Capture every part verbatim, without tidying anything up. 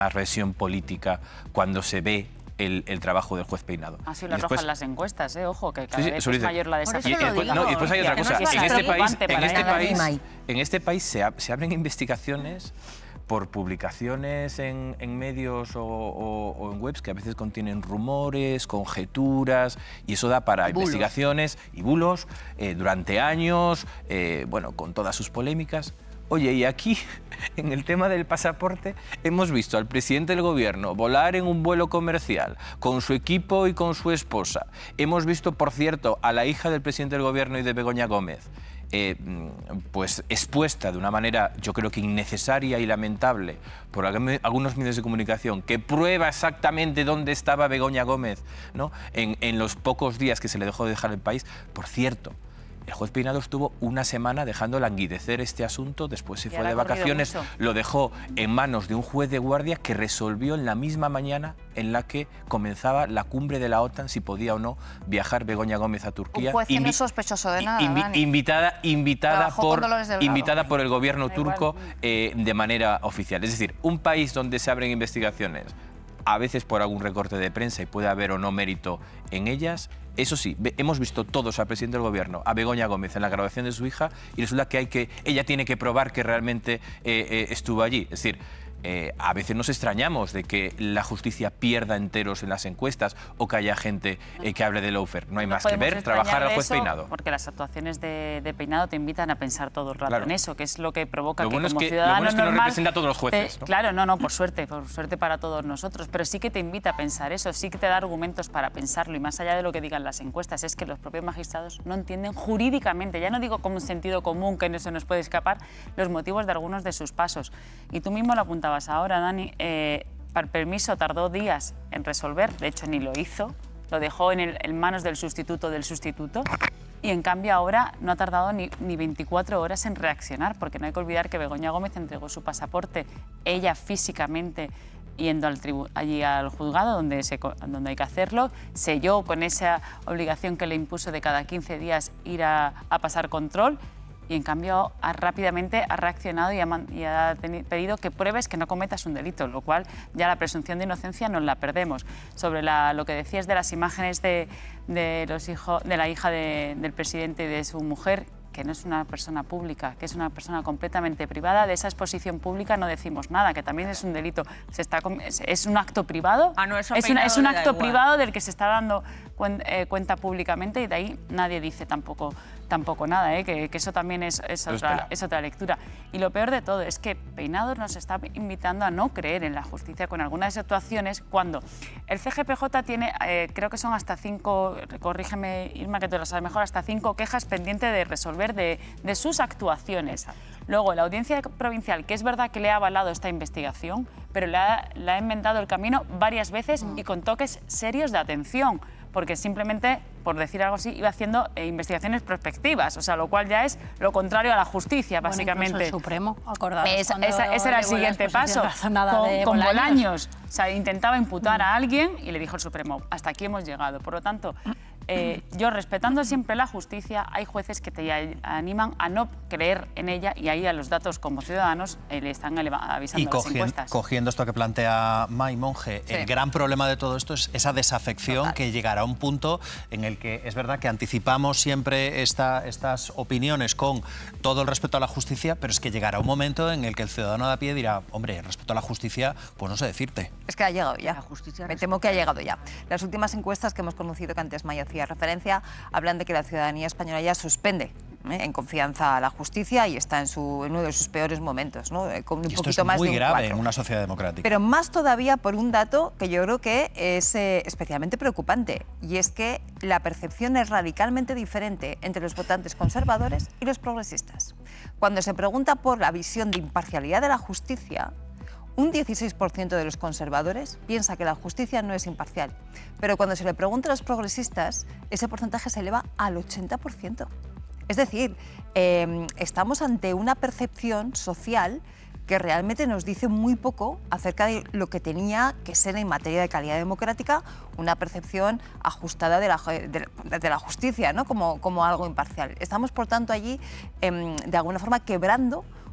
versión política cuando se ve el, el trabajo del juez Peinado. Así lo después, arrojan las encuestas, ¿eh? Ojo, que cada sí, sí, vez es mayor la desafección. Y, después, no, y después hay otra cosa. No en este país, en este para país, en este país se, ab- se abren investigaciones por publicaciones en, en medios o, o, o en webs que a veces contienen rumores, conjeturas, y eso da para bulos. investigaciones y bulos eh, durante años, eh, bueno, con todas sus polémicas. Oye, y aquí, en el tema del pasaporte, hemos visto al presidente del gobierno volar en un vuelo comercial con su equipo y con su esposa. Hemos visto, por cierto, a la hija del presidente del gobierno y de Begoña Gómez, eh, pues expuesta de una manera, yo creo que innecesaria y lamentable, por algunos medios de comunicación, que prueba exactamente dónde estaba Begoña Gómez, ¿no? en, en los pocos días que se le dejó de dejar el país. Por cierto, el juez Peinado estuvo una semana dejando languidecer este asunto, después se fue de vacaciones, lo dejó en manos de un juez de guardia que resolvió en la misma mañana en la que comenzaba la cumbre de la OTAN si podía o no viajar Begoña Gómez a Turquía. Un juez que no es sospechoso de nada, invi Dani. Invitada, invitada, por, invitada por el gobierno Da turco eh, de manera oficial. Es decir, un país donde se abren investigaciones, a veces por algún recorte de prensa y puede haber o no mérito en ellas. Eso sí, hemos visto todos al presidente del gobierno, a Begoña Gómez, en la graduación de su hija, y resulta que, hay que ella tiene que probar que realmente eh, eh, estuvo allí. Es decir, eh, a veces nos extrañamos de que la justicia pierda enteros en las encuestas o que haya gente eh, que hable de lawfare. No hay No más que ver, trabajar al juez eso, Peinado. Porque las actuaciones de, de Peinado te invitan a pensar todo el rato Claro. en eso, que es lo que provoca Lo que bueno es como que, lo ciudadano bueno es que no normal, representa a todos los jueces, te- ¿no? Claro, no, no, por suerte, por suerte para todos nosotros, pero sí que te invita a pensar eso, sí que te da argumentos para pensarlo, y más allá de lo que digan las encuestas, es que los propios magistrados no entienden jurídicamente, ya no digo como un sentido común que no se nos puede escapar, los motivos de algunos de sus pasos. Y tú mismo lo apuntabas ahora, Dani, eh, para el permiso tardó días en resolver, de hecho ni lo hizo, lo dejó en, el, en manos del sustituto del sustituto, y en cambio ahora no ha tardado ni, ni veinticuatro horas en reaccionar, porque no hay que olvidar que Begoña Gómez entregó su pasaporte, ella físicamente yendo al tribu allí al juzgado donde, se, donde hay que hacerlo, selló con esa obligación que le impuso de cada quince días ir a, a pasar control, y en cambio ha, rápidamente ha reaccionado y ha, man, y ha teni, pedido que pruebes que no cometas un delito, lo cual ya la presunción de inocencia nos la perdemos. Sobre la, lo que decías de las imágenes de, de, los hijo, de la hija de, del presidente y de su mujer, que no es una persona pública, que es una persona completamente privada, de esa exposición pública no decimos nada, que también es un delito. Se está, es, es un acto privado, Ah, no, eso es, una, es un acto igual. privado del que se está dando cuen, eh, cuenta públicamente, y de ahí nadie dice tampoco, tampoco nada, ¿eh? que, que eso también es, es, otra, es otra lectura. Y lo peor de todo es que Peinado nos está invitando a no creer en la justicia con algunas actuaciones, cuando el C G P J tiene, eh, creo que son hasta cinco, corrígeme Irma que te lo sabes mejor, hasta cinco quejas pendientes de resolver de, de sus actuaciones. Luego, la Audiencia Provincial, que es verdad que le ha avalado esta investigación, pero le ha, le ha enmendado el camino varias veces y con toques serios de atención, porque simplemente, por decir algo así, iba haciendo eh, investigaciones prospectivas, o sea, lo cual ya es lo contrario a la justicia, Bueno, básicamente. el Supremo, acordados. Esa, esa, ese era el siguiente paso, con, de con Bolaños. Bolaños. O sea, intentaba imputar mm. a alguien y le dijo el Supremo, hasta aquí hemos llegado. Por lo tanto, eh, yo respetando siempre la justicia, hay jueces que te animan a no creer en ella, y ahí a los datos como ciudadanos eh, le están avisando y las cogiendo, encuestas. cogiendo esto que plantea May Monge, Sí. el gran problema de todo esto es esa desafección Total. que llegará a un punto en el que es verdad que anticipamos siempre esta, estas opiniones con todo el respeto a la justicia, pero es que llegará un momento en el que el ciudadano de a pie dirá, hombre, respecto a la justicia, pues no sé decirte. Es que ha llegado ya. La justicia Me temo que ha llegado ya. Las últimas encuestas que hemos conocido, que antes May hacía referencia, hablan de que la ciudadanía española ya suspende ¿eh? en confianza a la justicia y está en, su, en uno de sus peores momentos, ¿no? Con un y esto poquito es más muy de un grave cuatro. en una sociedad democrática. Pero más todavía por un dato que yo creo que es eh, especialmente preocupante, y es que la percepción es radicalmente diferente entre los votantes conservadores y los progresistas. Cuando se pregunta por la visión de imparcialidad de la justicia, un dieciséis por ciento de los conservadores piensa que la justicia no es imparcial, pero cuando se le pregunta a los progresistas, ese porcentaje se eleva al ochenta por ciento. Es decir, eh, estamos ante una percepción social que realmente nos dice muy poco acerca de lo que tenía que ser en materia de calidad democrática una percepción ajustada de la, de, de la justicia, ¿no? como, como algo imparcial. Estamos, por tanto, allí eh, de alguna forma quebrando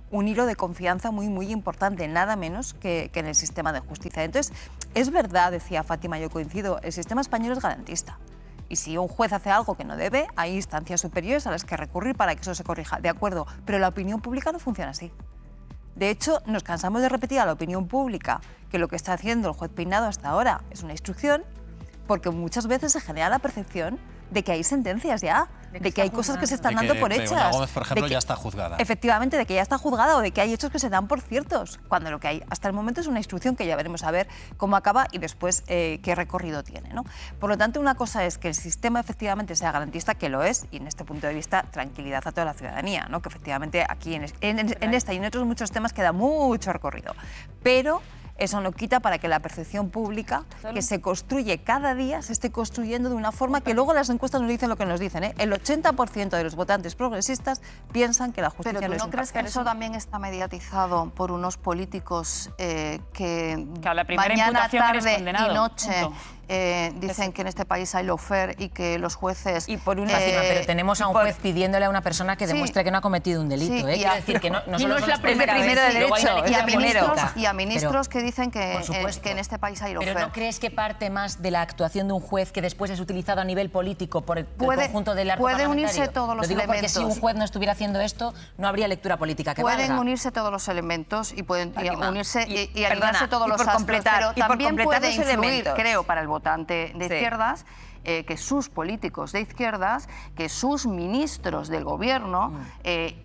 un hilo de confianza muy, muy importante, nada menos que, que en el sistema de justicia. Entonces, es verdad, decía Fátima, yo coincido, el sistema español es garantista. Y si un juez hace algo que no debe, hay instancias superiores a las que recurrir para que eso se corrija. De acuerdo, pero la opinión pública no funciona así. De hecho, nos cansamos de repetir a la opinión pública que lo que está haciendo el juez Peinado hasta ahora es una instrucción, porque muchas veces se genera la percepción de que hay sentencias ya, de que, de que hay cosas que se están de dando que por Begoña hechas. Gómez, por ejemplo, de que, ya está juzgada. Efectivamente, de que ya está juzgada o de que hay hechos que se dan por ciertos, cuando lo que hay hasta el momento es una instrucción que ya veremos a ver cómo acaba y después eh, qué recorrido tiene, ¿no? Por lo tanto, una cosa es que el sistema efectivamente sea garantista, que lo es, y en este punto de vista, tranquilidad a toda la ciudadanía, ¿no? Que efectivamente aquí en, en, en esta y en otros muchos temas queda mucho recorrido. Pero eso no quita para que la percepción pública que se construye cada día se esté construyendo de una forma que luego las encuestas nos dicen lo que nos dicen, ¿eh? El ochenta por ciento de los votantes progresistas piensan que la justicia Pero no ¿tú es no un crees que papel. eso también está mediatizado por unos políticos eh, que Claro, la primera mañana, imputación eres tarde condenado, y noche punto. eh, dicen que en este país hay lawfare y que los jueces... Y por una eh, Pero tenemos a un por- juez pidiéndole a una persona que Sí. demuestre que no ha cometido un delito. Sí, ¿eh? y Quiero a- decir que no, no Y solo no es son la las primeras primera veces, de luego hay derecho, una y a lectura ministros, política. y a ministros Pero, que dicen que, por eh, supuesto. que en este país hay Pero lawfare. ¿no crees que parte más de la actuación de un juez que después es utilizado a nivel político por el, el Puede- conjunto del arco puede parlamentario? unirse todos los Lo digo porque si un elementos. juez no estuviera haciendo esto, no habría lectura política que Pueden valga. unirse todos los elementos y pueden y Fátima, unirse y, y- y alinearse perdona, todos y los por astros, completar- pero y por también completar puede los influir, elementos. creo, para el votante de Sí. izquierdas, eh, que sus políticos de izquierdas, que sus ministros del gobierno, eh,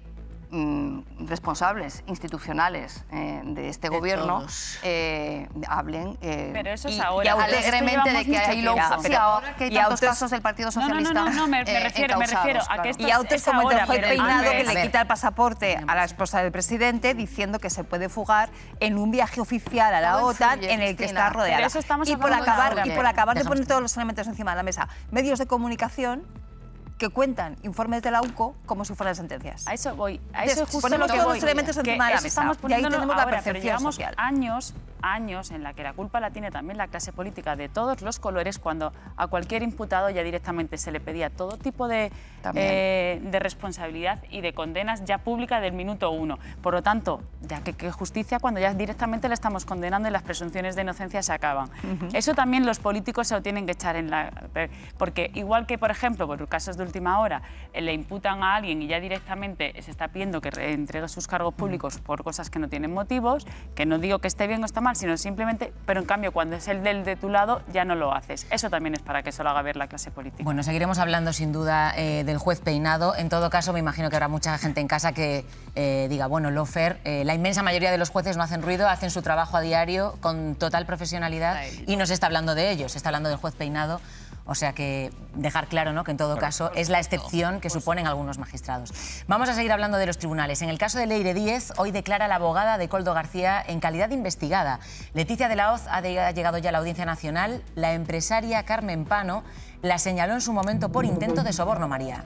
mm, responsables institucionales eh, de este De gobierno, todos. eh, hablen eh, Pero eso es y, ahora, y pero esto alegremente de llevamos que mucho hay tiempo. lawfare. Sí, Pero- ahora que hay y tantos autos- casos del Partido No, no, no, Socialista no, no, me, me eh, refiero, me encausados, refiero a claro. que esto Y autos es como el del ahora, juez pero Peinado que antes- le A quita ver. el pasaporte a la esposa del presidente diciendo que se puede fugar en un viaje oficial a la Todo OTAN influye, en el que Cristina. está rodeada. Pero eso estamos y por hablando de acabar, ahora. y por acabar de Dejamos poner que- todos los elementos encima de la mesa, medios de comunicación que cuentan informes de la U C O como si fueran sentencias. A eso voy, a Entonces, eso es justo ponemos lo que todos voy. los elementos Que encima de la eso mesa, estamos y ahí poniéndolo tenemos la ahora, pero percepción llevamos social. años, años en la que la culpa la tiene también la clase política de todos los colores, cuando a cualquier imputado ya directamente se le pedía todo tipo de, También. eh, de responsabilidad y de condenas ya públicas del minuto uno. Por lo tanto, ya que, que justicia cuando ya directamente le estamos condenando y las presunciones de inocencia se acaban. Eso también los políticos se lo tienen que echar en la... Porque igual que, por ejemplo, por casos de última hora, eh, le imputan a alguien y ya directamente se está pidiendo que re- entregue sus cargos públicos por cosas que no tienen motivos, que no digo que esté bien o está mal, sino simplemente, pero en cambio cuando es el del de tu lado ya no lo haces. Eso también es para que eso lo haga ver la clase política. Bueno, seguiremos hablando sin duda eh, del juez Peinado. En todo caso, me imagino que habrá mucha gente en casa que eh, diga, bueno, lawfare, eh, la inmensa mayoría de los jueces no hacen ruido, hacen su trabajo a diario con total profesionalidad y no se está hablando de ellos, se está hablando del juez Peinado. O sea que dejar claro, ¿no?, que en todo caso es la excepción que suponen algunos magistrados. Vamos a seguir hablando de los tribunales. En el caso de Leire Díez, hoy declara la abogada de Koldo García en calidad de investigada. Leticia de la Hoz ha de- ha llegado ya a la Audiencia Nacional. La empresaria Carmen Pano la señaló en su momento por intento de soborno, María.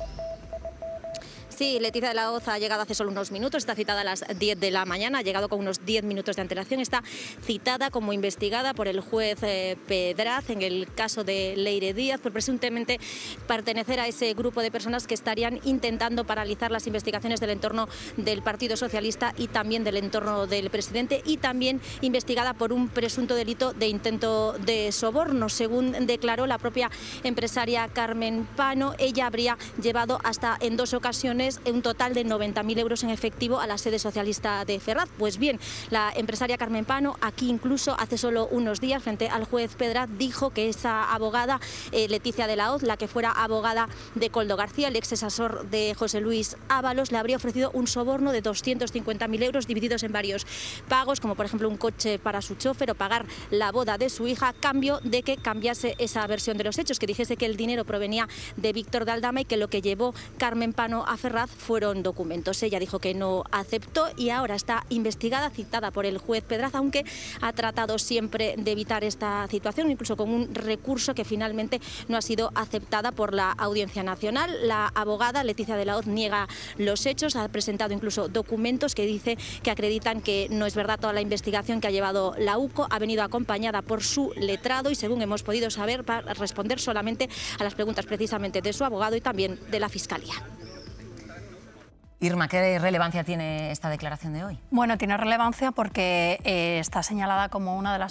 Sí, Leticia de la Hoz ha llegado hace solo unos minutos, está citada a las diez de la mañana, ha llegado con unos diez minutos de antelación, está citada como investigada por el juez eh, Pedraz en el caso de Leire Díaz por presuntamente pertenecer a ese grupo de personas que estarían intentando paralizar las investigaciones del entorno del Partido Socialista y también del entorno del presidente, y también investigada por un presunto delito de intento de soborno. Según declaró la propia empresaria Carmen Pano, ella habría llevado hasta en dos ocasiones un total de noventa mil euros en efectivo a la sede socialista de Ferraz. Pues bien, la empresaria Carmen Pano, aquí incluso hace solo unos días, frente al juez Pedraz, dijo que esa abogada, eh, Leticia de la Hoz, la que fuera abogada de Koldo García, el ex asesor de José Luis Ábalos, le habría ofrecido un soborno de doscientos cincuenta mil euros divididos en varios pagos, como por ejemplo un coche para su chofer o pagar la boda de su hija, a cambio de que cambiase esa versión de los hechos, que dijese que el dinero provenía de Víctor de Aldama y que lo que llevó Carmen Pano a Ferraz fueron documentos. Ella dijo que no aceptó y ahora está investigada, citada por el juez Pedraz, aunque ha tratado siempre de evitar esta situación, incluso con un recurso que finalmente no ha sido aceptada por la Audiencia Nacional. La abogada Leticia de la Hoz niega los hechos, ha presentado incluso documentos que dice que acreditan que no es verdad toda la investigación que ha llevado la U C O, ha venido acompañada por su letrado y, según hemos podido saber, va a responder solamente a las preguntas precisamente de su abogado y también de la Fiscalía. Irma, ¿qué relevancia tiene esta declaración de hoy? Bueno, tiene relevancia porque eh, está señalada como una de las